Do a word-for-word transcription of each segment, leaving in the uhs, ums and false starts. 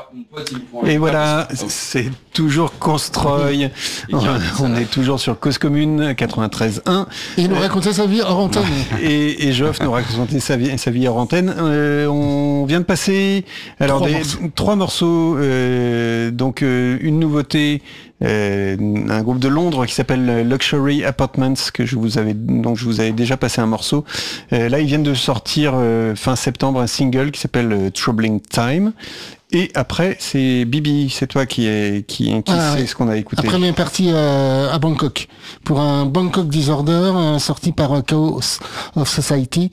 Et voilà, c'est toujours Constroy. On est toujours sur Cause Commune quatre-vingt-treize un. Et il nous racontait sa vie hors antenne. Et, et Geoff nous racontait sa vie, sa vie hors antenne. Euh, on vient de passer alors trois des, morceaux. trois morceaux. Euh, donc euh, une nouveauté. Euh, un groupe de Londres qui s'appelle Luxury Apartments que je vous avais donc je vous avais déjà passé un morceau. Euh, là ils viennent de sortir euh, fin septembre un single qui s'appelle euh, Troubling Time. Et après, c'est Bibi, c'est toi qui est qui, qui Ah, sait ouais. ce qu'on a écouté. Après, on est parti euh, à Bangkok pour un Bangkok Disorder euh, sorti par euh, Chaos of Society.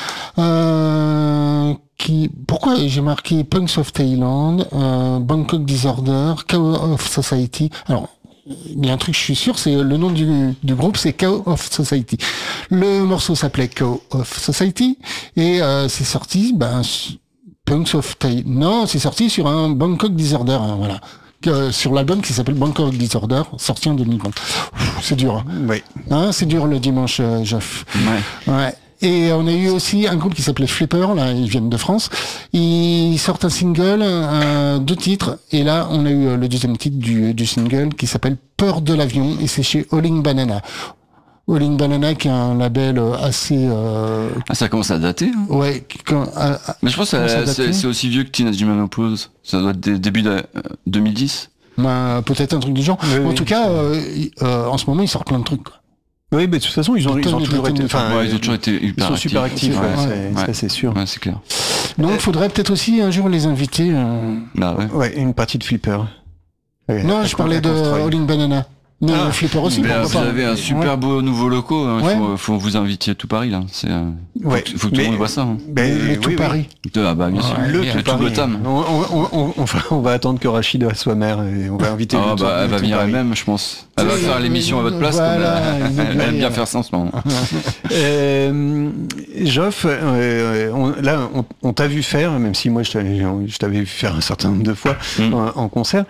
Euh, qui, pourquoi j'ai marqué Punks of Thailand, euh, Bangkok Disorder, Chaos of Society. Alors, il y a un truc, je suis sûr, c'est le nom du, du groupe, c'est Chaos of Society. Le morceau s'appelait Chaos of Society et euh, c'est sorti, ben. Punks of Thailand. Non, c'est sorti sur un Bangkok Disorder, hein, voilà. Euh, sur l'album qui s'appelle Bangkok Disorder, sorti en deux mille vingt. Ouf, c'est dur. Hein. Oui. Hein, c'est dur le dimanche, euh, Geoff. Ouais. Ouais. Et on a eu aussi un groupe qui s'appelait Flipper, là, ils viennent de France. Ils sortent un single, euh, deux titres, et là, on a eu le deuxième titre du, du single qui s'appelle Peur de l'avion, et c'est chez Howling Banana. Howling Banana qui est un label assez euh... ah, ça commence à dater hein. Ouais quand, à, à, mais je pense que c'est, c'est, c'est aussi vieux que Teenage Menopause, ça doit être des, début de euh, deux mille dix. Bah, peut-être un truc du genre. Oui, en oui. tout cas euh, euh, en ce moment ils sortent plein de trucs quoi. Oui, mais de toute façon, ils ont, Des ils ont tonnes, toujours des été, tonnes, enfin, ouais, ils ont toujours été ils hyper sont actifs. super actifs, Ouais, ouais, ouais, c'est, ouais. ça c'est sûr. Ouais, c'est clair. Donc il faudrait peut-être aussi un jour les inviter. Euh... Bah ouais. Ouais, une partie de Flipper. Ouais, Non, je parlais de Howling Banana. Mais Ah. le Flipper aussi. Mais là, pourquoi vous pas. avez un super Ouais. beau nouveau locaux, hein. Il Ouais. faut, faut vous inviter tout Paris là. C'est, euh, faut, Ouais. que- faut que tout le Mais- monde voit ça. Hein. Ben, Le oui, tout oui. Paris. Ah bah bien sûr. Le Et tout tout Paris. Gotham. On, on, on, on, va, on va attendre que Rachid fasse sa mère et on va inviter Ah le tout- bah elle le va tout venir Paris. elle-même, je pense. Elle va Oui, faire oui, l'émission à votre place. voilà, comme elle, elle aime bien oui. faire ça en ce moment. Euh, Geoff, euh, on, là, on, on t'a vu faire, même si moi je t'avais, je t'avais vu faire un certain nombre de fois Mm. en, en concert.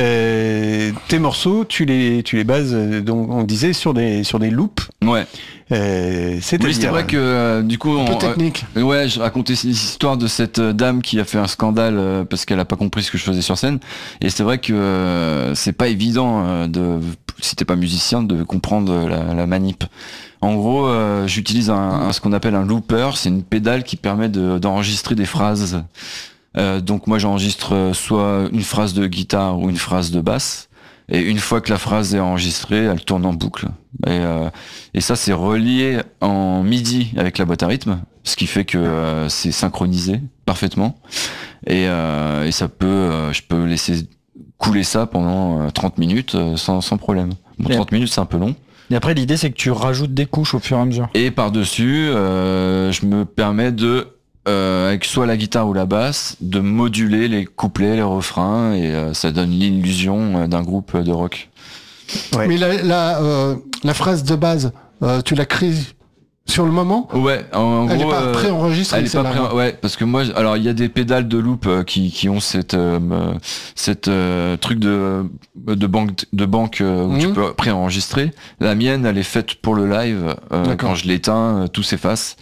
Euh, tes morceaux, tu les, tu les bases, euh, donc on disait sur des, sur des loops. Ouais. Euh, c'est Oui, c'était vrai que euh, du coup, Un peu on, technique. euh, ouais, je racontais l'histoire de cette euh, dame qui a fait un scandale euh, parce qu'elle a pas compris ce que je faisais sur scène. Et c'est vrai que euh, c'est pas évident euh, de, si t'es pas musicien, de comprendre la, la manip. En gros, euh, j'utilise un, un- ce qu'on appelle un looper. C'est une pédale qui permet de, d'enregistrer des phrases. Euh, donc moi, j'enregistre euh, soit une phrase de guitare ou une phrase de basse. Et une fois que la phrase est enregistrée, elle tourne en boucle. Et, euh, et ça, c'est relié en midi avec la boîte à rythme, ce qui fait que euh, c'est synchronisé parfaitement. Et, euh, et ça peut, euh, je peux laisser couler ça pendant euh, trente minutes euh, sans, sans problème. Bon, Et- trente minutes, c'est un peu long. Et après, l'idée, c'est que tu rajoutes des couches au fur et à mesure. Et par-dessus, euh, je me permets de, euh, avec soit la guitare ou la basse, de moduler les couplets, les refrains, et euh, ça donne l'illusion euh, d'un groupe de rock. Ouais. Mais la, la, euh, la phrase de base, euh, tu l'as créée sur le moment. Ouais, en, en Elle gros, n'est pas euh, préenregistrée. elle est pas celle-là. pré- ouais, parce que moi, alors il y a des pédales de loop euh, qui qui ont cette euh, euh, cette euh, truc de de banque de banque euh, où Mhm. tu peux préenregistrer. La mienne, elle est faite pour le live. Euh, D'accord. quand je l'éteins, euh, tout s'efface.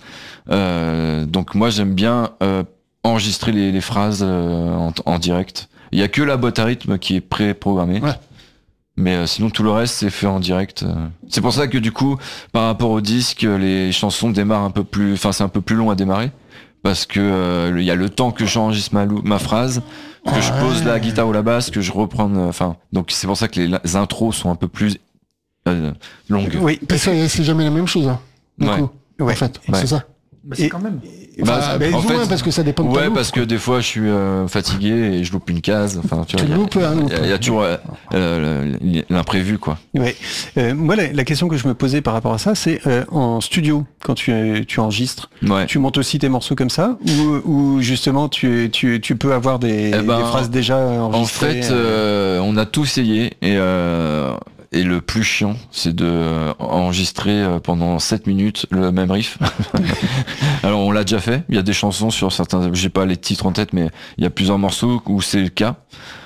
Euh, donc moi, j'aime bien euh, enregistrer les, les phrases euh, en, en direct. Il y a que la boîte à rythme qui est pré-programmée. Ouais. Mais euh, sinon tout le reste c'est fait en direct. euh. C'est pour ça que du coup par rapport au disque les chansons démarrent un peu plus, enfin c'est un peu plus long à démarrer parce que euh, il y a le temps que j'enregistre ma, lou- ma phrase, que je pose la guitare ou la basse, que je reprenne. Enfin donc c'est pour ça que les, les intros sont un peu plus euh, longues. Oui, Et parce que c'est, c'est jamais la même chose. Hein, du Ouais. coup, Ouais. en fait, Ouais. c'est ça. Bah, Et- quand même. Bah, Enfin, ben, plus en ou fait, moins, parce que ça dépend de ta Ouais loupe, parce que quoi. des fois je suis euh, fatigué et je loupe une case. Enfin tu vois, Tu il y a- loupes un loop. il y, a- il y a toujours euh, euh, l'imprévu quoi. Ouais. Euh, moi, la, la question que je me posais par rapport à ça, c'est euh, en studio, quand tu, euh, tu enregistres, Ouais. tu montes aussi tes morceaux comme ça, ou, ou justement tu, tu, tu peux avoir des, Eh ben, des phrases déjà En enregistrées. fait, euh, on a tout essayé et, euh, et le plus chiant, c'est de euh, enregistrer euh, pendant sept minutes le même riff. Alors on l'a déjà fait. Il y a des chansons sur certains, j'ai pas les titres en tête, mais il y a plusieurs morceaux où c'est le cas.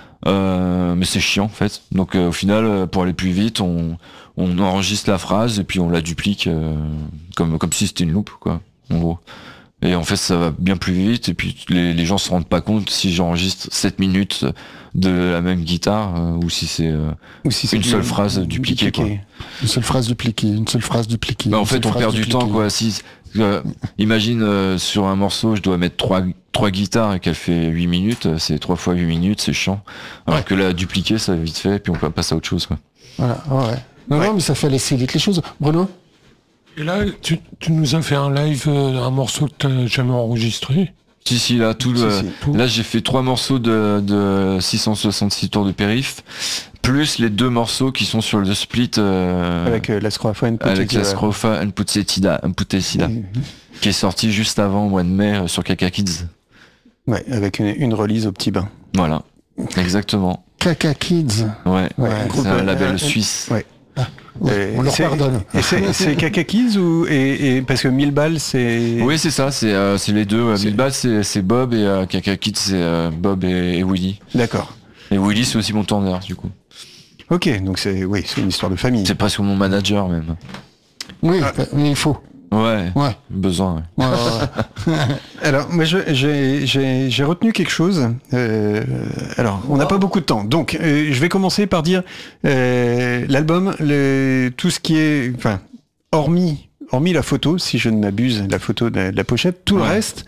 Euh, mais c'est chiant en fait. Donc euh, au final, euh, pour aller plus vite, on, on enregistre la phrase et puis on la duplique euh, comme comme si c'était une loupe quoi. En gros. Et en fait, ça va bien plus vite. Et puis, les, les gens se rendent pas compte si j'enregistre sept minutes de la même guitare euh, ou si c'est euh, Ou si c'est une du- seule phrase dupliquée, quoi. Une seule phrase dupliquée, une seule phrase dupliquée. Bah, en une fait, seule on phrase perd du dupliquée. temps, quoi. Si, euh, imagine, euh, sur un morceau, je dois mettre trois, trois guitares et qu'elle fait huit minutes. euh, C'est trois fois huit minutes, c'est chiant. Alors Ouais. que la dupliquer, ça va vite fait, puis on peut passer à autre chose, quoi. Voilà, ouais. Non, Ouais. non, mais ça fait laisser vite les choses. Bruno? Et là, tu, tu nous as fait un live, euh, un morceau que t'as jamais enregistré. Si, si, là, tout Si, le, si. là, j'ai fait trois morceaux de, de six cent soixante-six tours de périph, plus les deux morceaux qui sont sur le split, euh, Avec euh, la Scrofa and avec la Scrofa Unputsetida, Unputsetida, qui est sorti juste avant, au mois de mai, euh, sur Kaka Kids. Ouais, avec une, une release au petit bain. Voilà. Exactement. Kaka Kids. Ouais. Ouais, Ouais, groupe, C'est un euh, label euh, suisse. ouais. Ouais, Et on leur c'est- pardonne. Et c'est c'est Kaka Kids ou et, et parce que mille balles c'est Oui, c'est ça, c'est euh, c'est les deux. Euh, C'est- mille balles, c'est c'est Bob et euh, Kaka Kids, c'est euh, Bob et, et Willy. D'accord. Et Willy, c'est aussi mon tourneur, du coup. Ok, donc c'est oui, c'est une histoire de famille. C'est presque mon manager, même. Oui, Ah. mais il faut. Ouais. Ouais. Besoin, ouais. Ouais, ouais, ouais. Alors, moi, je- j'ai j'ai- j'ai retenu quelque chose. Euh, alors, on n'a pas beaucoup de temps, donc euh, je vais commencer par dire euh, l'album, le- tout ce qui est, enfin, hormis, hormis la photo, si je ne m'abuse, la photo de, de la pochette, tout le Ouais. reste,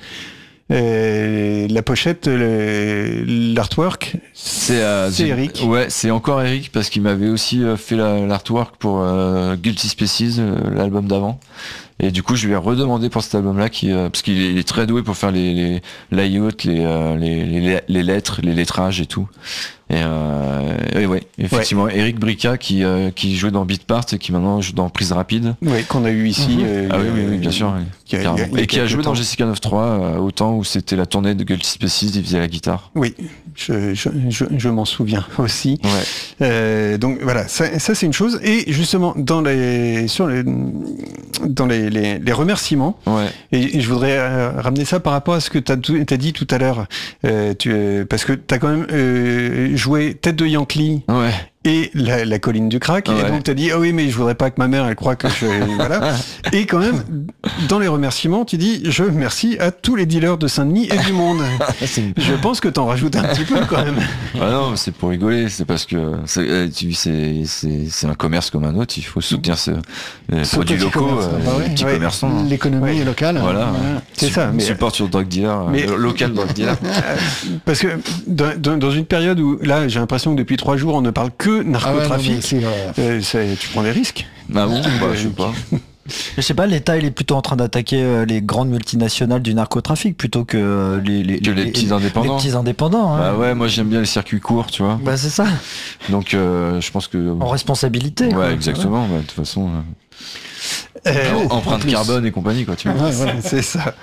euh, la pochette, le- l'artwork, C'est euh, c'est j'ai- Eric. Ouais, c'est encore Eric parce qu'il m'avait aussi euh, fait la- l'artwork pour euh, Guilty Species, euh, l'album d'avant. Et du coup, je lui ai redemandé pour cet album-là, qui, euh, parce qu'il est, il est très doué pour faire les, les layouts, les, euh, les, les, les lettres, les lettrages et tout. Et, euh, et ouais, effectivement, Eric Brica qui, euh, qui jouait dans Beatpart et qui maintenant joue dans Prise Rapide. Oui, qu'on a eu ici. euh, Ah oui, il y a- oui, oui, bien sûr. oui. il y a- il y a- Carrément. il y a Et qui a quelques joué dans temps. Jessica neuf trois, euh, au temps où c'était la tournée de Guilty Species, il faisait la guitare. Oui, je, je, je, je m'en souviens aussi. Ouais. Euh, donc voilà, ça, ça c'est une chose. Et justement, dans les, sur les, dans les, les, les remerciements, Ouais. et, et je voudrais euh, ramener ça par rapport à ce que tu as dit tout à l'heure, euh, tu, euh, parce que tu as quand même euh, joué Tête de Yankee Ouais. et la, la colline du crack, Ouais. et donc tu as dit, ah oui, mais je voudrais pas que ma mère, elle croie que je... voilà. Et quand même, dans les remerciements, tu dis, je remercie à tous les dealers de Saint-Denis et du monde. Je pense que t'en rajoutes un petit peu quand même. Ah non, c'est pour rigoler, c'est parce que c'est, euh, tu- c'est, c'est, c'est un commerce comme un autre, il faut soutenir ce, les Ce produits petit locaux, commerce, euh, bah les ouais, petits ouais. commerçants. hein. L'économie Ouais. locale. Voilà, C'est Su- ça, mais- Support sur drug dealer, Mais- euh, local drug dealer. Parce que dans, dans- dans une période où, là, j'ai l'impression que depuis trois jours, on ne parle que Ah ouais, non, mais narcotrafic, c'est, euh, euh, c'est- tu prends des risques. Ah bon, bah, je sais pas. Je sais pas, l'État il est plutôt en train d'attaquer euh, les grandes multinationales du narcotrafic plutôt que euh, les, les, Que les petits indépendants. Les petits indépendants. hein. Bah ouais, moi j'aime bien les circuits courts, tu vois. Bah c'est ça, Donc euh, je pense que. en responsabilité. Ouais, quoi. exactement. bah, De toute façon, euh, Euh, en empreinte plus. carbone et compagnie, quoi. Tu vois. ouais, voilà. c'est ça.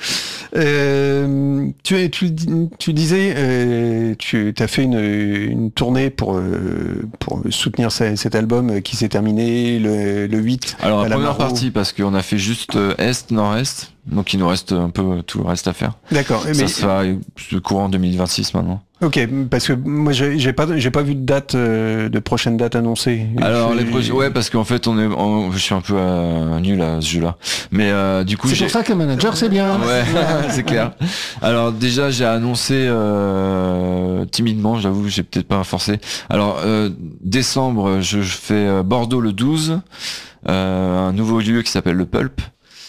Euh, tu, tu, tu disais, euh, tu as fait une, une tournée pour, euh, pour soutenir ce- cet album qui s'est terminé le, le huit. Alors à la la première Maro. partie, parce qu'on a fait juste euh, Est, Nord-Est, donc il nous reste un peu tout le reste à faire. D'accord. Ça Mais, sera le courant deux mille vingt-six maintenant. ok, parce que moi, j'ai j'ai pas, j'ai pas vu de date, euh, de prochaine date annoncée. Alors C'est- les projets, ouais, parce qu'en fait on est, on- je suis un peu euh, nul à ce jeu-là, mais euh, du coup C'est j'ai, pour ça qu'un manager, c'est bien. ouais, c'est clair. Alors déjà j'ai annoncé euh, timidement, j'avoue, j'ai peut-être pas forcé. Alors euh, décembre, je, je fais euh, Bordeaux le douze, euh, un nouveau lieu qui s'appelle le Pulp.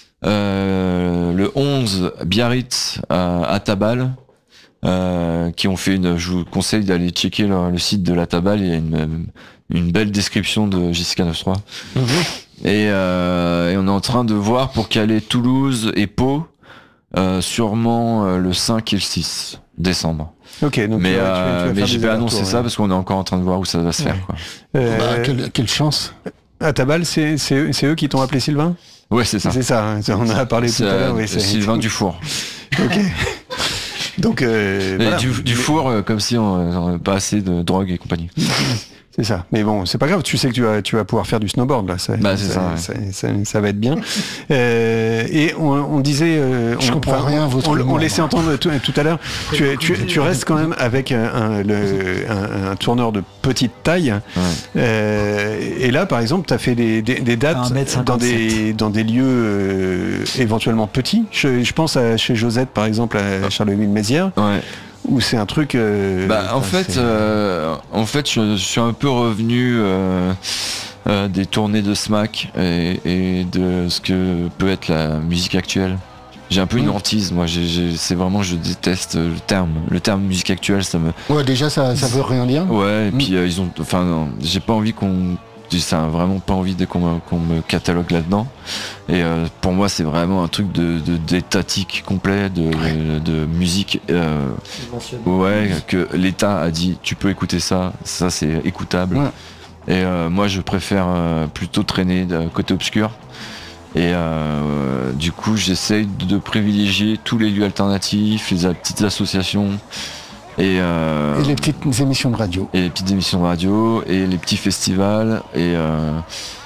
Euh, le onze, Biarritz à, à Tabal. Euh, qui ont fait une, je vous conseille d'aller checker le, le site de la Tabal, il y a une, une belle description de Jessica neuf trois. Mhm. Et, euh, et on est en train de voir pour caler Toulouse et Pau, euh, sûrement euh, le cinq et le six décembre. Ok, donc mais tu vas- tu vas- tu vas euh, faire mais des je vais annoncer allers-retours, ça ouais. parce qu'on est encore en train de voir où ça va se faire. Quoi. Euh, Bah, quelle, quelle chance. À Tabal, c'est c'est eux, c'est eux qui t'ont appelé Sylvain. Ouais, c'est ça. C'est ça. hein, on en a parlé tout C'est, à l'heure. euh, Oui, c'est- Sylvain Dufour. Ok. Donc, euh, Et voilà. du, du four, euh, comme si on n'avait pas assez de drogue et compagnie. C'est ça. Mais bon, c'est pas grave. Tu sais que tu vas, tu vas pouvoir faire du snowboard là. Ça, Bah, c'est ça, ouais. ça, ça, ça va être bien. Euh, et on, on disait, euh, Je on, comprends enfin, rien à votre on, on humour. laissait entendre tout, tout à l'heure. Tu, tu, tu restes quand même avec un, un, le, un, un tourneur de petite taille. Ouais. Euh, et là, par exemple, tu as fait des, des, des dates un mètre cinquante-sept. dans des, dans des lieux euh, éventuellement petits. Je, je pense à chez Josette, par exemple, à Charleville-Mézières. Ouais. Où c'est un truc. Euh, Bah, en enfin, fait, c'est- euh, en fait, je, je suis un peu revenu euh, euh, des tournées de Smack et, et de ce que peut être la musique actuelle. J'ai un peu une Mmh. hantise, moi. J'ai, j'ai- c'est vraiment, je déteste le terme. Le terme musique actuelle, ça me. Ouais, déjà, ça, ça veut rien dire. Ouais. Et Mmh. puis euh, ils ont, enfin, non, j'ai pas envie qu'on. Ça a vraiment pas envie de, qu'on, me, qu'on me catalogue là-dedans. Et euh, pour moi, c'est vraiment un truc de, de d'étatique complet, de, de, de musique. Euh, ouais, que l'État a dit, tu peux écouter ça, ça c'est écoutable. Ouais. Et euh, moi, je préfère euh, plutôt traîner de côté obscur. Et euh, du coup, j'essaye de privilégier tous les lieux alternatifs, les a- petites associations. Et, euh, Et les petites émissions de radio. et les petites émissions de radio et les petits festivals et euh,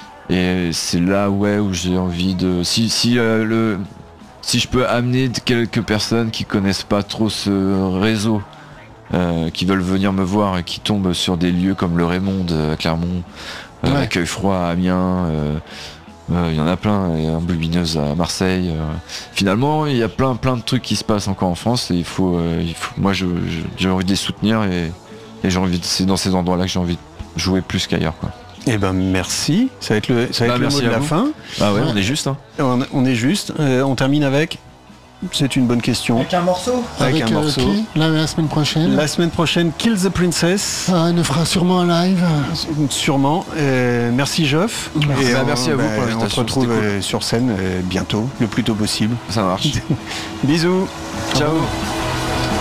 et c'est là ouais où j'ai envie de si si euh, le si je peux amener quelques personnes qui connaissent pas trop ce réseau euh, qui veulent venir me voir et qui tombent sur des lieux comme le Raymond à Clermont, euh, Ouais. Accueil Froid à Amiens, euh, euh, il y en a plein, et un Bulbineuse à Marseille. euh. Finalement, il y a plein plein de trucs qui se passent encore en France et il faut, euh, il faut moi je, je- j'ai envie de les soutenir et, et j'ai envie de, c'est dans ces endroits-là que j'ai envie de jouer plus qu'ailleurs quoi. Eh ben merci. Ça va être le, ça va Bah, être le merci mot de à la vous. fin. Ah ouais, Ouais. on est juste hein. On, on est juste. Euh, on termine avec. C'est une bonne question. Avec un morceau Avec, un euh, morceau. qui la, la semaine prochaine. La semaine prochaine, Kill the Princess. Ah, elle nous fera sûrement un live. Sûrement. Euh, merci Geoff. Merci. Et Bah, on- merci à vous pour On l'invitation, se retrouve c'était cool. euh, sur scène euh, bientôt, le plus tôt possible. Ça marche. Bisous. Ciao. revoir.